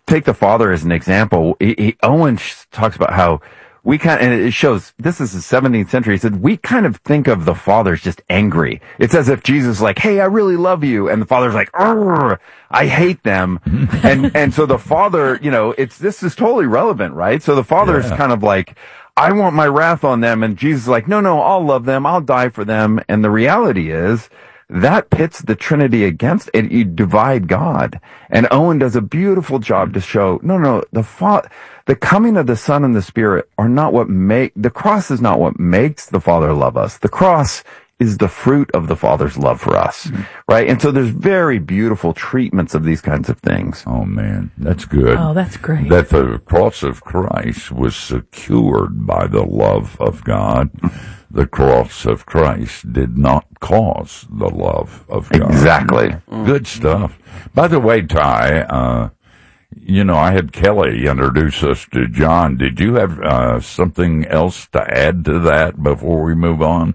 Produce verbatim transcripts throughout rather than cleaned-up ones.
take the Father as an example. He, he, Owen talks about how we kind of, and it shows, this is the seventeenth century. He said, we kind of think of the Father as just angry. It's as if Jesus is like, hey, I really love you. And the Father's like, I hate them. and, and so the Father, you know, it's, this is totally relevant, right? So the Father is yeah. kind of like, I want my wrath on them. And Jesus is like, no, no, I'll love them. I'll die for them. And the reality is, that pits the Trinity against it. You divide God. And Owen does a beautiful job to show, no, no, the fa- the coming of the Son and the Spirit are not what make, the cross is not what makes the Father love us. The cross is the fruit of the Father's love for us, mm-hmm. right? And so there's very beautiful treatments of these kinds of things. Oh, man, that's good. Oh, that's great. That the cross of Christ was secured by the love of God. The cross of Christ did not cause the love of God. Exactly. Mm-hmm. Good stuff. By the way, Ty, uh, you know, I had Kelly introduce us to John. Did you have uh, something else to add to that before we move on?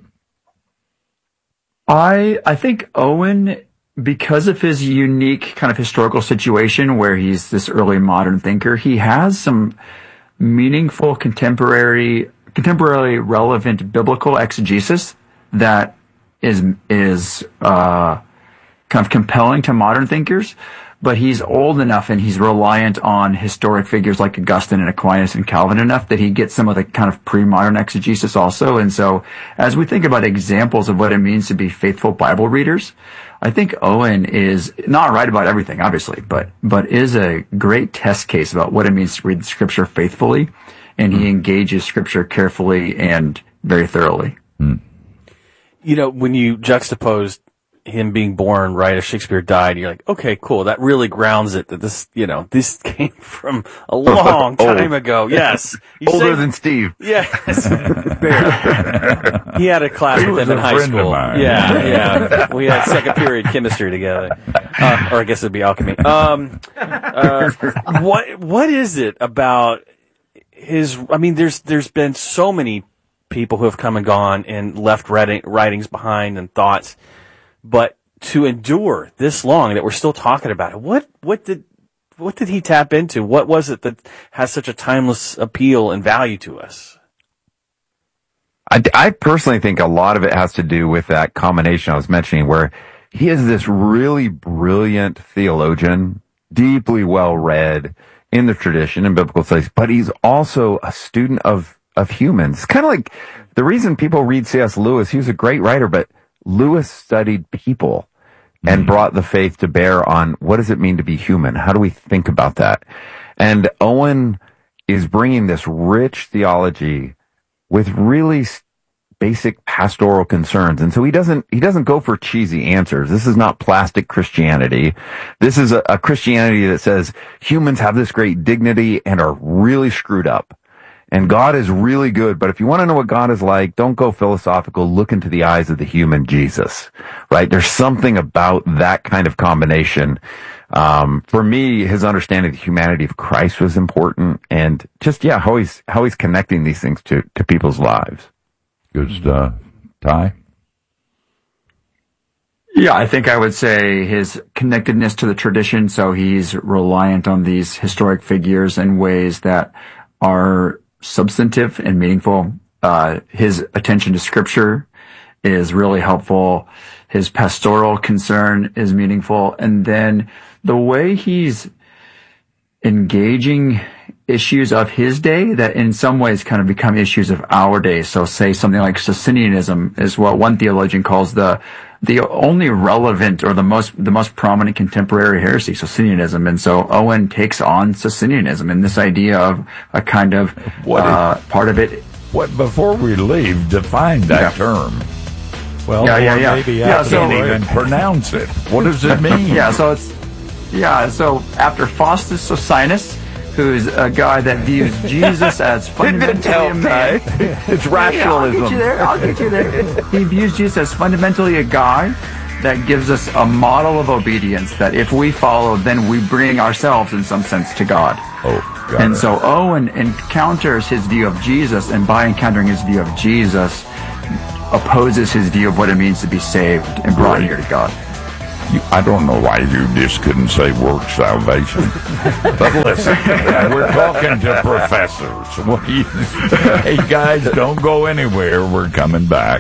I I think Owen, because of his unique kind of historical situation where he's this early modern thinker, he has some meaningful contemporary, contemporarily relevant biblical exegesis that is is uh, kind of compelling to modern thinkers. But he's old enough and he's reliant on historic figures like Augustine and Aquinas and Calvin enough that he gets some of the kind of pre-modern exegesis also. And so as we think about examples of what it means to be faithful Bible readers, I think Owen is not right about everything, obviously, but, but is a great test case about what it means to read Scripture faithfully. And he engages Scripture carefully and very thoroughly. Mm. You know, when you juxtapose him being born right as Shakespeare died, you're like, okay, cool. That really grounds it that this, you know, this came from a long time ago. Yes. You Older say, than Steve. Yes. Barely. He had a class with him in high school. Yeah, yeah. We had second period chemistry together. Uh, or I guess it'd be alchemy. Um, uh, what, what is it about his, I mean, there's, there's been so many people who have come and gone and left writing, writings behind and thoughts. But to endure this long that we're still talking about it, what, what did, what did he tap into? What was it that has such a timeless appeal and value to us? I, I personally think a lot of it has to do with that combination I was mentioning where he is this really brilliant theologian, deeply well read in the tradition in biblical studies, but he's also a student of, of humans. It's kind of like the reason people read C S Lewis, he was a great writer, but Lewis studied people and mm-hmm. brought the faith to bear on what does it mean to be human? How do we think about that? And Owen is bringing this rich theology with really basic pastoral concerns. And so he doesn't, he doesn't go for cheesy answers. This is not plastic Christianity. This is a, a Christianity that says humans have this great dignity and are really screwed up. And God is really good, but if you want to know what God is like, don't go philosophical. Look into the eyes of the human Jesus, right? There's something about that kind of combination. Um, for me, his understanding of the humanity of Christ was important, and just, yeah, how he's, how he's connecting these things to, to people's lives. Good stuff. Ty? Yeah, I think I would say his connectedness to the tradition, so he's reliant on these historic figures in ways that are substantive and meaningful. Uh, his attention to Scripture is really helpful. His pastoral concern is meaningful. And then the way he's engaging issues of his day that in some ways kind of become issues of our day. So say something like Socinianism is what one theologian calls the the only relevant or the most the most prominent contemporary heresy, Socinianism. And so Owen takes on Socinianism and this idea of a kind of what uh, is, part of it. What before we leave, define that yeah. term. Well, yeah, yeah, yeah. Maybe yeah, I so, can't even pronounce it. What does it mean? yeah, so it's yeah. So after Faustus Socinus, who's a guy that views Jesus as fundamentally a man. It's rationalism. Yeah, I'll get you there. I'll get you there. He views Jesus as fundamentally a guy that gives us a model of obedience that if we follow, then we bring ourselves in some sense to God. Oh, got And it. so Owen encounters his view of Jesus, and by encountering his view of Jesus, opposes his view of what it means to be saved and brought near to God. You, I don't know why you just couldn't say work salvation. But listen, we're talking to professors. What do you, hey, guys, don't go anywhere. We're coming back.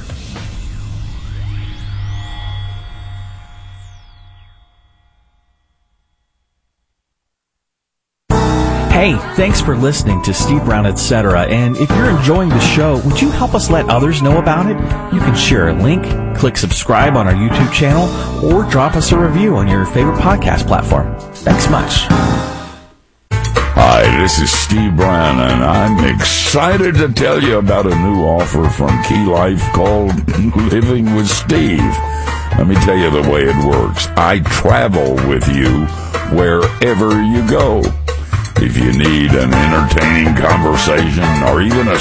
Hey, thanks for listening to Steve Brown, et cetera. And if you're enjoying the show, would you help us let others know about it? You can share a link, click subscribe on our YouTube channel, or drop us a review on your favorite podcast platform. Thanks much. Hi, this is Steve Brown, and I'm excited to tell you about a new offer from Key Life called Living with Steve. Let me tell you the way it works. I travel with you wherever you go. If you need an entertaining conversation or even a